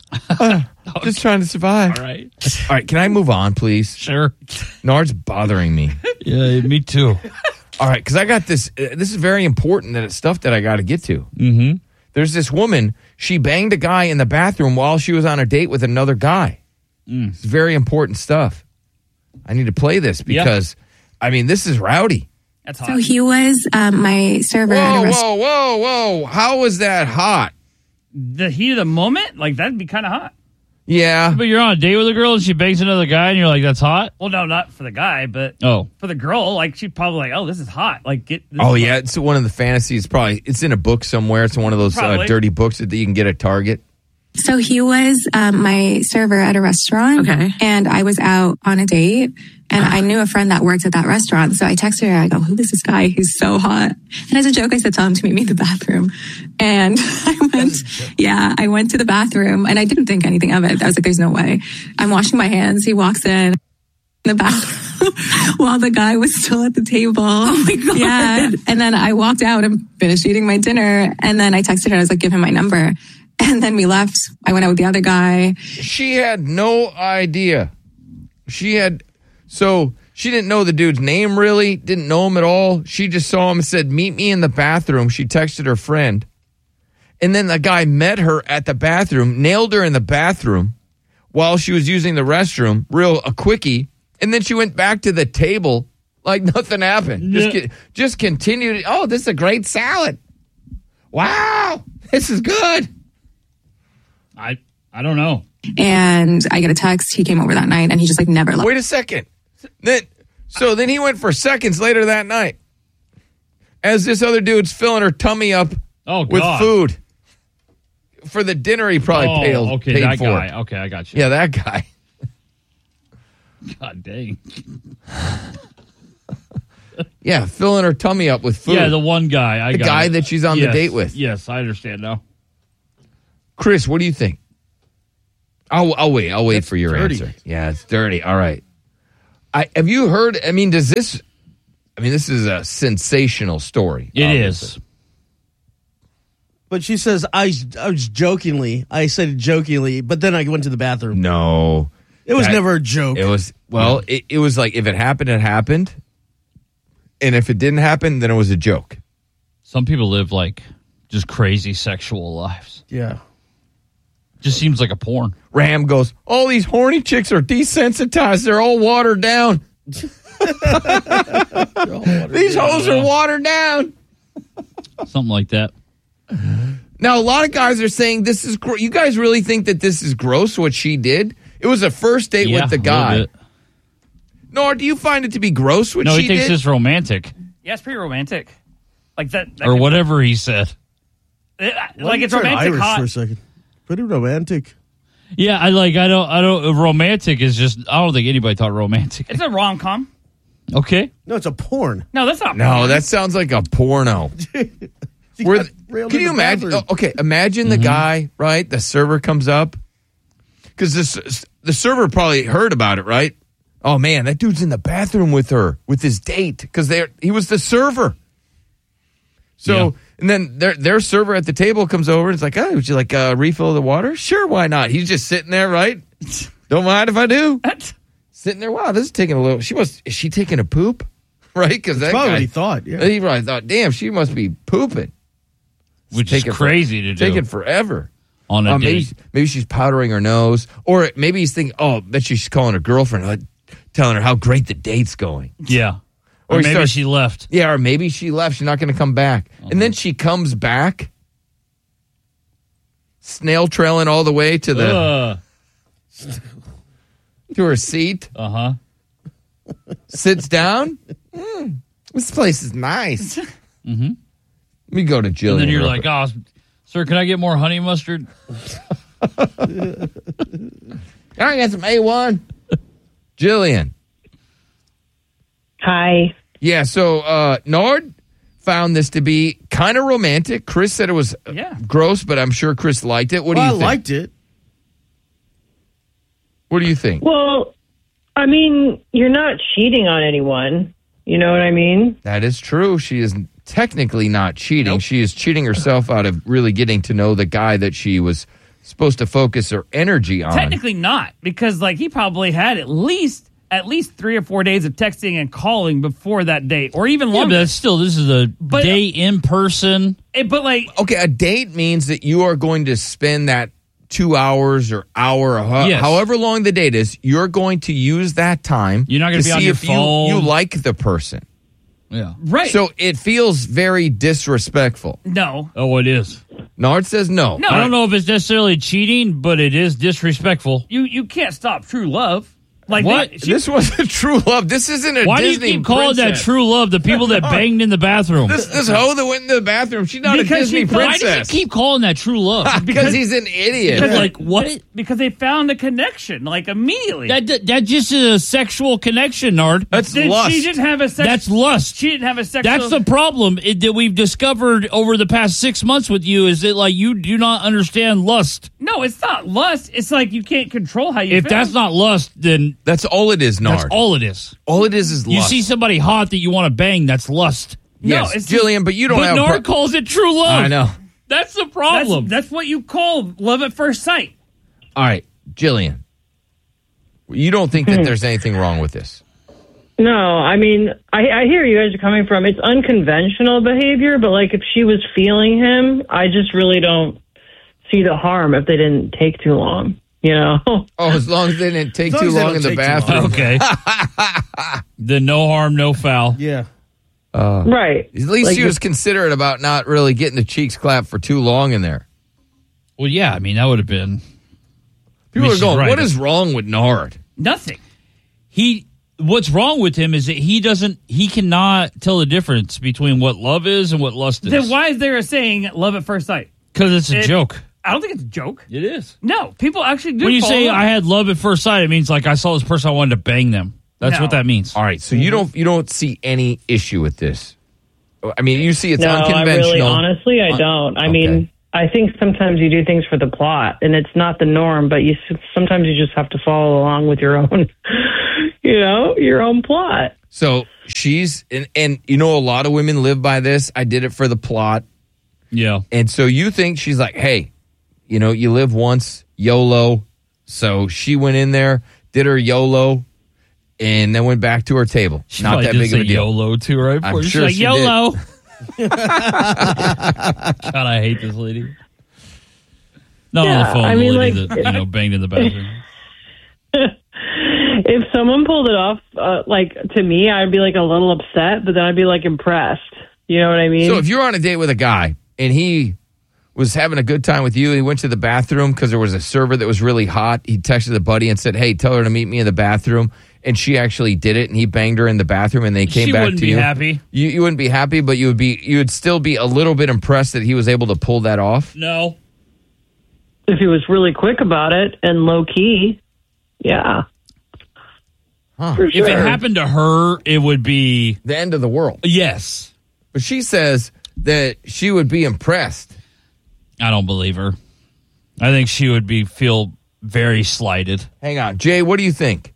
Just trying to survive. All right. All right, can I move on, please? Sure. Nard's bothering me. Yeah, me too. All right, because I got this. Uh, this is very important that it's stuff that I got to get to. Mm-hmm. There's this woman. She banged a guy in the bathroom while she was on a date with another guy. Mm. It's very important stuff. I need to play this because, I mean, this is rowdy. That's hot. So he was um, my server at a Whoa, restaurant. whoa, whoa, whoa! How was that hot? The heat of the moment, like that'd be kind of hot. Yeah, But you're on a date with a girl and she bangs another guy and you're like, that's hot? Well, no, not for the guy, but Oh. for the girl, like she'd probably like, oh, this is hot. Like, get. This Oh is yeah, it's one of the fantasies. Probably it's in a book somewhere. It's one of those uh, Probably. dirty books that you can get at Target. So he was um, my server at a restaurant. Okay. And I was out on a date. And I knew a friend that worked at that restaurant. So I texted her. I go, who is this guy? He's so hot. And as a joke, I said, tell him to meet me in the bathroom. And I went, yeah, I went to the bathroom and I didn't think anything of it. I was like, there's no way. I'm washing my hands. He walks in the bathroom while the guy was still at the table. Oh my God. Yeah. And then I walked out and finished eating my dinner. And then I texted her. I was like, give him my number. And then we left. I went out with the other guy. She had no idea. She had, so she didn't know the dude's name really, didn't know him at all. She just saw him and said, meet me in the bathroom. She texted her friend. And then the guy met her at the bathroom, nailed her in the bathroom while she was using the restroom, real a quickie. And then she went back to the table like nothing happened. Just, Yeah. co- just continued. Oh, this is a great salad. Wow, this is good. I I don't know. And I get a text. He came over that night and he just like never left. Wait a second. Then, so then he went for seconds later that night. As this other dude's filling her tummy up Oh, with God. food. For the dinner he probably Oh, paid, okay, paid that for. guy. Okay, I got you. Yeah, that guy. God dang. Yeah, filling her tummy up with food. Yeah, the one guy. I The got guy it. that she's on the Yes, date with. Yes, I understand now. Chris, what do you think? I'll, I'll wait. I'll wait That's for your dirty. answer. Yeah, it's dirty. All right. I have you heard? I mean, does this? I mean, this is a sensational story. It obviously. is. But she says, I, I was jokingly. I said it jokingly, but then I went to the bathroom. No, It was That- never a joke. It was well. It, it was like if it happened, it happened, and if it didn't happen, then it was a joke. Some people live like just crazy sexual lives. Yeah. Just seems like a porn. Ram goes, all these horny chicks are desensitized. They're all watered down. These hoes are watered down. Something like that. Now, a lot of guys are saying this is. Gr- you guys really think that this is gross? What she did? It was a first date Yeah, with the a little guy. bit. Nor do you find it to be gross? What No, she he thinks did? it's romantic. Yeah, it's pretty romantic. Like that. that Or could- whatever he said. it- Why like did it's you turn romantic Irish hot. for a second. Pretty romantic. Yeah, I like I don't I don't romantic is just I don't think anybody thought romantic. It's a rom com. Okay. No, it's a porn. No, that's not. No, porn. that sounds like a porno. Where got the- railed can in you the imagine? bathroom. oh, okay, imagine the guy, right? The server comes up because this the server probably heard about it, right? Oh man, that dude's in the bathroom with her with his date because they he was the server. So Yeah. and then their their server at the table comes over and it's like, oh, would you like a refill of the water? Sure, why not? He's just sitting there, right? Don't mind if I do. Sitting there, wow, this is taking a little. She was is she taking a poop? Right? Because that probably guy what he thought, yeah. He probably thought, damn, she must be pooping. Which is Taking for- crazy to do. Taking forever. On a Uh, maybe, date. maybe she's powdering her nose, or maybe he's thinking, oh, bet she's calling her girlfriend, like, telling her how great the date's going. Yeah. Or Or, he maybe starts- she left. Yeah, or maybe she left. She's not going to come back, and then she comes back, snail trailing all the way to the Uh to her seat, huh. sits down. Mm, this place is nice. Mm-hmm. Let me go to Jillian. And then you're real like, quick. oh, sir, can I get more honey mustard? I got some A one. Jillian. Hi. Yeah, so uh, Nord found this to be kind of romantic. Chris said it was uh, Yeah. gross, but I'm sure Chris liked it. What do Well, you I think? liked it. What do you think? Well, I mean, you're not cheating on anyone. You know what I mean? That is true. She is technically not cheating. She is cheating herself out of really getting to know the guy that she was supposed to focus her energy on. Technically not, because like he probably had at least at least three or four days of texting and calling before that date, or even Yeah, but longer. that's still, this is a But- day in person. It- but like, Okay, a date means that you are going to spend that two hours or hour, or ho- Yes. however long the date is, you're going to use that time. You're not gonna to be on see your if you- phone. You, like the person. Yeah. right? So it feels very disrespectful. no, Oh, it is. Nard says no. No. I don't know if it's necessarily cheating, but it is disrespectful. you you can't stop true love. Like What? they- she- This wasn't true love. This isn't a Why Disney do you keep calling that princess. true love? The people that banged in the bathroom. This this hoe that went into the bathroom, she's not Because a Disney she- Why princess. does he keep calling that true love? because he's an idiot. Because, like, what? because they found a connection like immediately. That, that that just is a sexual connection, Nard. That's Did- lust. She didn't have a sex. That's lust. She didn't have a sexual. That's the problem it, that we've discovered over the past six months with you is that like you do not understand lust. no, it's not lust. It's like you can't control how you. If feel. that's not lust, then That's all it is, Nard. that's all it is. All it is is You lust. see somebody hot that you want to bang, that's lust. No, yes, it's Jillian, but you don't But have. Nard pro- calls it true love. I know. That's the that's, problem. that's what you call love at first sight. All right, Jillian. You don't think that there's anything wrong with this? No, I mean, I, I hear you guys are coming from. It's unconventional behavior, but like if she was feeling him, I just really don't see the harm if they didn't take too long. You know. Oh, as long as they didn't take As long too as they long don't in the take too bathroom. long. Okay. The no harm, no foul. Yeah. Uh, Right. At least Like she was considerate about not really getting the cheeks clapped for too long in there. Well, yeah, I mean, that would have been. People I mean, are going, she's right. what is wrong with Nard? Nothing. He. What's wrong with him is that he doesn't. He cannot tell the difference between what love is and what lust is. Then why is there a saying "love at first sight"? Because it's a It- joke. I don't think it's a joke. It is. No, people actually do. When you fall say in love. I had love at first sight, it means like I saw this person, I wanted to bang them. That's No. what that means. All right, so you don't you don't see any issue with this. I mean, you see it's no, I unconventional. really, honestly, I don't. I Okay. mean, I think sometimes you do things for the plot, and it's not the norm. But you s- sometimes you just have to follow along with your own, you know, your own plot. So she's and, and you know a lot of women live by this. I did it for the plot. Yeah. And so you think she's like, hey, you know, you live once, YOLO. So she went in there, did her YOLO, and then went back to her table. She Not probably that did big of a say deal. YOLO too, right? I'm before. She's sure like she YOLO. did. God, I hate this lady. Not on Yeah, the phone, I the mean, lady like- that you know banged in the bathroom. If someone pulled it off, uh, like to me, I'd be like a little upset, but then I'd be like impressed. You know what I mean? So if you're on a date with a guy and he was having a good time with you, he went to the bathroom because there was a server that was really hot. He texted a buddy and said, hey, tell her to meet me in the bathroom. And she actually did it, and he banged her in the bathroom, and they came She back wouldn't to be you. happy. You, you wouldn't be happy, but you would be. You would still be a little bit impressed that he was able to pull that off. No. if he was really quick about it and low key, yeah. For If sure. it happened to her, it would be the end of the world. Yes. But she says that she would be impressed. I don't believe her. I think she would be feel very slighted. Hang on. Jay, what do you think?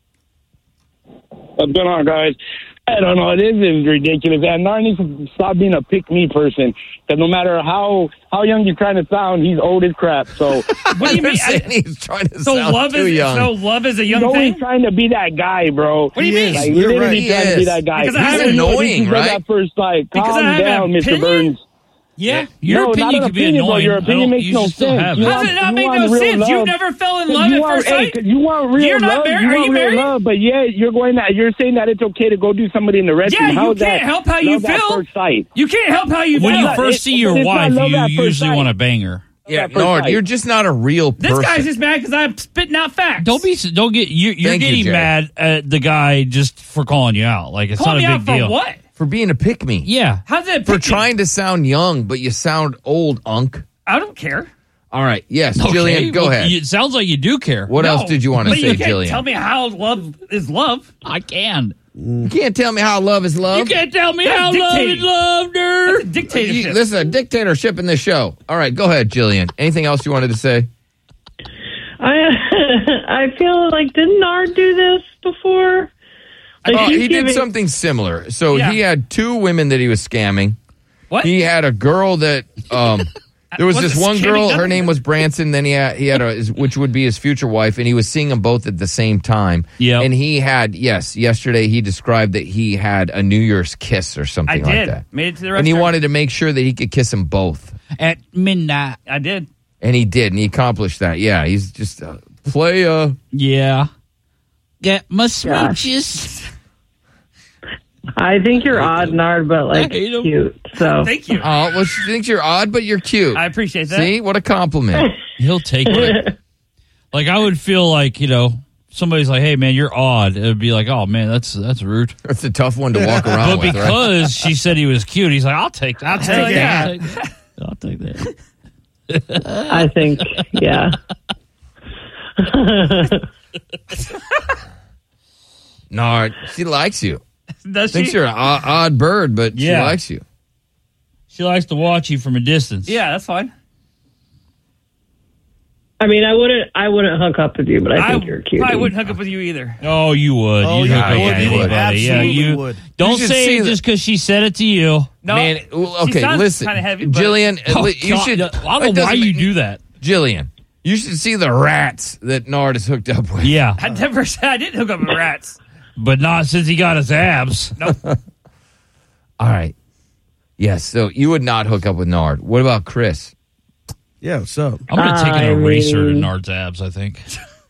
What's going on, guys? I don't know. This is ridiculous. And Nar needs to stop being a pick-me person. Because no matter how, how young you're trying to sound, he's old as crap. So What do you mean? I- he's trying to so sound love too is young. so love is a he's young always thing. trying to be that guy, bro. What do you mean? Like, You're literally right. trying He to be is. that guy. Because I He's haven't- annoying, love right? At first sight. Because Calm I have down, an Mister opinion? Burns. Yeah, your no, opinion not an could be opinion, but annoying. your I opinion don't- makes you no should still sense. have You it. How want- does it not you make want no real sense? love. You've never fell in love You at want, first hey, sight? you want real You're not love. married- You are want you real married? love, but yeah, you're going. That, you're saying that it's okay to go do somebody in the restroom. Yeah, you How is can't that help how you love at feel. first sight? You can't help how you When feel. you not- first it- see your it's not wife, love at you first usually sight. want to bang her. Yeah, at first no, sight. you're just not a real person. This guy's just mad because I'm spitting out facts. Don't be. Don't get. You, you're Thank you, getting Jay. mad at the guy just for calling you out. Like it's Call me not a out big for deal. what? for being a pick me. Yeah. How's that For pick me? trying to sound young, but you sound old, Unk. I don't care. All right. Yes, Okay, Jillian, go well, ahead. It sounds like you do care. What No, else did you want to but say, you can't Jillian? Tell me how love is love. I can. You can't tell me how love is love. You can't tell me That's how love dictating. is love, nerd. That's a dictatorship. You- this is a dictatorship in this show. All right, go ahead, Jillian. Anything else you wanted to say? I I feel like didn't Nard do this before? Like, Oh, he's he giving- did something similar. So Yeah. he had two women that he was scamming. What? He had a girl that um there was Wasn't this one scamming girl, her nothing. name was Branson, then he had he had a his- which would be his future wife, and he was seeing them both at the same time. Yep. And he had, yes, yesterday he described that he had a New Year's kiss or I something did. like that. Made it to the And he restaurant. wanted to make sure that he could kiss them both. At midnight. I did. And he did, and he accomplished that. Yeah, he's just a playa. Yeah. Get my smooches. I think you're odd, Nard, but like I hate 'em. cute. So Thank you. Oh, well, she thinks you're odd, but you're cute. I appreciate that. See, what a compliment. He'll take it. Like I would feel like, you know, somebody's like, "Hey man, you're odd." It would be like, "Oh man, that's that's rude." That's a tough one to walk around But with, right? because she said he was cute, he's like, "I'll take that. I'll Hell take yeah. that. I'll take that." I think, yeah. No, she likes you. Does Thinks she? you're an odd, odd bird, but Yeah. she likes you. She likes to watch you from a distance. Yeah, that's fine. I mean, I wouldn't, I wouldn't hook up with you, but I I think you're cute. probably wouldn't hook up with you either. Oh, you would. Oh, You'd yeah, hook up yeah, with you would. anybody. Yeah, Absolutely you would. don't You should say see it the- just because she said it to you. No, Man, well, she okay, sounds listen. kinda heavy, but- Jillian, Oh, you God. should. I don't it know why doesn't you make- do that. Jillian, you should see the rats that Nard is hooked up with. Yeah, I never said I didn't hook up with rats. but not since he got his abs. Nope. All right. Yes, so you would not hook up with Nard. What about Chris? Yeah, what's up? I'm going to take an I eraser mean- to Nard's abs, I think.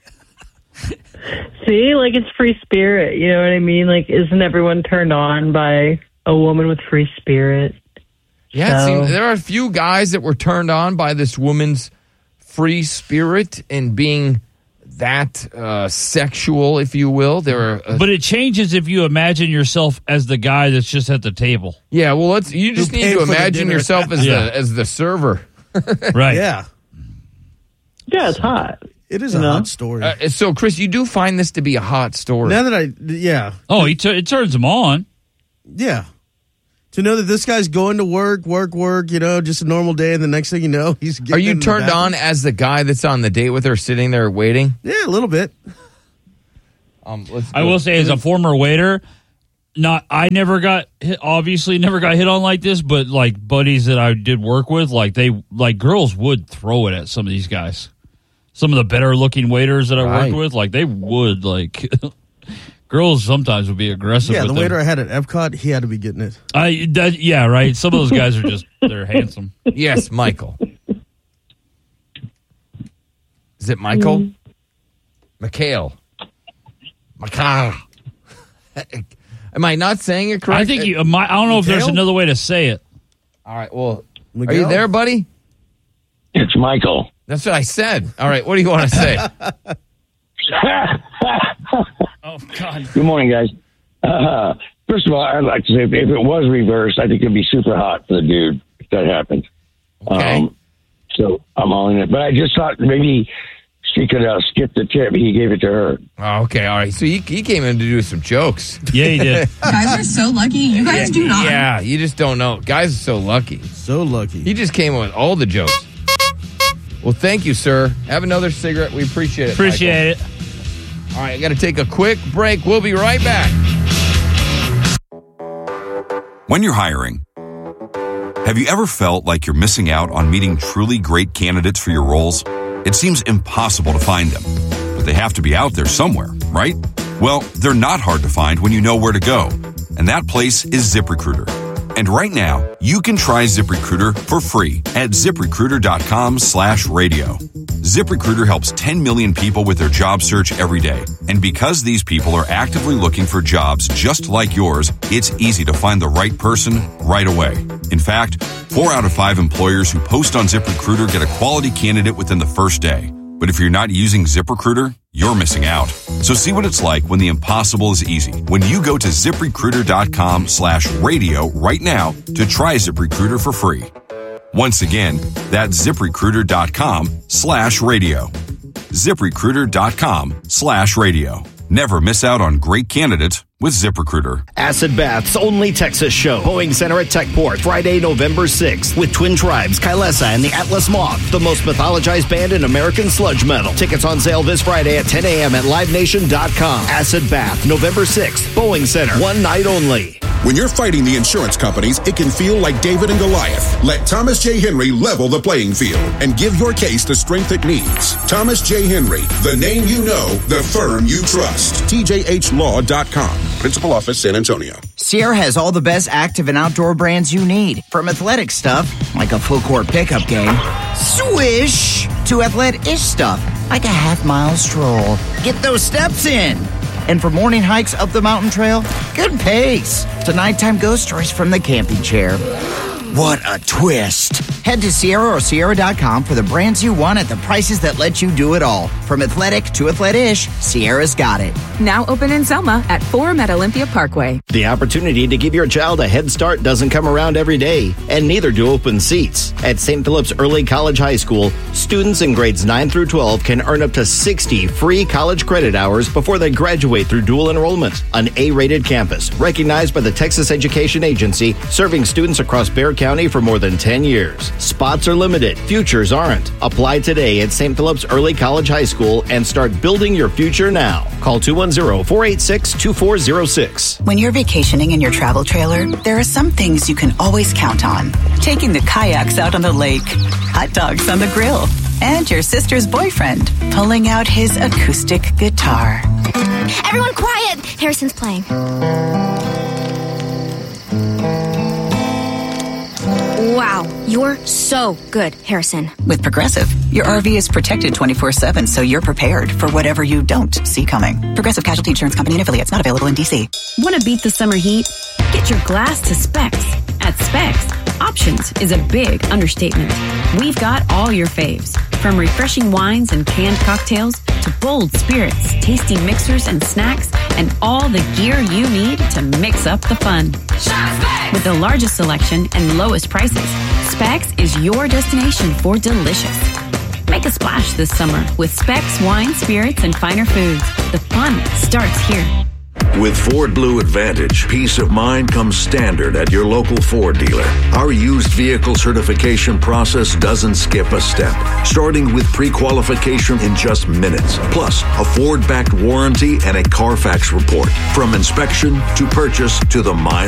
See, like it's free spirit. You know what I mean? Like, isn't everyone turned on by a woman with free spirit? Yeah, it So- seems, there are a few guys that were turned on by this woman's free spirit and being that uh, sexual, if you will. There are, uh, But it changes if you imagine yourself as the guy that's just at the table. yeah. Well, let's. You just Who need paid to for the imagine dinner? yourself as Yeah. the as the server. Right. Yeah, Yeah, it's hot. it is You a know? hot story. Uh, so, Chris, you do find this to be a hot story. now that I, yeah, Oh, he t- it turns him on. yeah. To know that this guy's going to work, work, work, you know, just a normal day, and the next thing you know, he's getting Are you in the turned bathroom. on as the guy that's on the date with her, sitting there waiting? Yeah, a little bit. Um, let's I go. will say, as a former waiter, not I never got hit, obviously never got hit on like this, but like buddies that I did work with, like they like girls would throw it at some of these guys. Some of the better looking waiters that I Right. worked with, like they would like girls sometimes would be aggressive. Yeah, with the them. waiter I had at Epcot, he had to be getting it. I that, yeah, right. Some of those guys are just they're handsome. Yes, Michael. Is it Michael? Mm. Mikhail. Mikhail. Am I not saying it correct? I think you. My, I don't know if there's Mikhail? another way to say it. All right. Well, are Miguel? you there, buddy? It's Michael. That's what I said. All right. What do you want to say? Oh God. Good morning, guys. Uh, first of all, I'd like to say if it was reversed, I think it'd be super hot for the dude if that happened. Okay. Um, so I'm all in it. But I just thought maybe she could uh, skip the tip. He gave it to her. Oh, okay. All right. So he, he came in to do some jokes. Yeah, he did. guys are so lucky. You guys do not. Yeah. You just don't know. Guys are so lucky. So lucky. He just came in with all the jokes. Well, thank you, sir. Have another cigarette. We appreciate it. Appreciate it. Michael. All right. I got to take a quick break. We'll be right back. When you're hiring, have you ever felt like you're missing out on meeting truly great candidates for your roles? It seems impossible to find them, but they have to be out there somewhere, right? Well, they're not hard to find when you know where to go, and that place is ZipRecruiter. And right now, you can try ZipRecruiter for free at ZipRecruiter.com slash radio. ZipRecruiter helps ten million people with their job search every day. And because these people are actively looking for jobs just like yours, it's easy to find the right person right away. In fact, four out of five employers who post on ZipRecruiter get a quality candidate within the first day. But if you're not using ZipRecruiter, you're missing out. So see what it's like when the impossible is easy. When you go to ZipRecruiter.com slash radio right now to try ZipRecruiter for free. Once again, that's ZipRecruiter.com slash radio. ZipRecruiter.com slash radio. Never miss out on great candidates with ZipRecruiter. Acid Bath's only Texas show. Boeing Center at Techport, Friday, November sixth. With Twin Tribes, Kylesa, and the Atlas Moth, the most mythologized band in American sludge metal. Tickets on sale this Friday at ten a.m. at live nation dot com. Acid Bath, November sixth. Boeing Center, one night only. When you're fighting the insurance companies, it can feel like David and Goliath. Let Thomas J. Henry level the playing field and give your case the strength it needs. Thomas J. Henry, the name you know, the firm you trust. T J H law dot com. Principal Office, San Antonio. Sierra has all the best active and outdoor brands you need. From athletic stuff, like a full court pickup game, swish, to athletic-ish stuff, like a half mile stroll. Get those steps in. And for morning hikes up the mountain trail, good pace. To nighttime ghost stories from the camping chair. What a twist. Head to Sierra or Sierra dot com for the brands you want at the prices that let you do it all. From athletic to athletic-ish, Sierra's got it. Now open in Selma at Forum at Olympia Parkway. The opportunity to give your child a head start doesn't come around every day, and neither do open seats. At Saint Philip's Early College High School, students in grades nine through twelve can earn up to sixty free college credit hours before they graduate through dual enrollment. An A-rated campus, recognized by the Texas Education Agency, serving students across Bexar County for more than ten years. Spots are limited. Futures aren't. Apply today at Saint Philip's Early College High School and start building your future now. Call two one zero, four eight six, two four zero six. When you're vacationing in your travel trailer, there are some things you can always count on. Taking the kayaks out on the lake, hot dogs on the grill, and your sister's boyfriend pulling out his acoustic guitar. Everyone quiet! Harrison's playing. Wow, Wow, you're so good, Harrison. With Progressive, your R V is protected twenty-four seven, so you're prepared for whatever you don't see coming. Progressive Casualty Insurance Company and affiliates, not available in D C. Want to beat the summer heat? Get your glass to Specs. At Specs, options is a big understatement. We've got all your faves, from refreshing wines and canned cocktails to bold spirits, tasty mixers and snacks, and all the gear you need to mix up the fun. With the largest selection and lowest prices, Specs is your destination for delicious. Make a splash this summer with Specs wine, spirits, and finer foods. The fun starts here. With Ford Blue Advantage, peace of mind comes standard at your local Ford dealer. Our used vehicle certification process doesn't skip a step, starting with pre-qualification in just minutes, plus a Ford-backed warranty and a Carfax report. From inspection to purchase to the mile